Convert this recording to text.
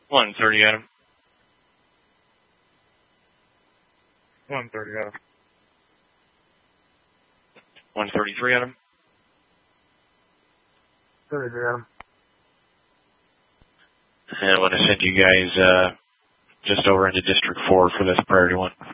130, Adam. 130, Adam. 133, Adam. 33, Adam. And I want to send you guys just over into District 4 for this priority one.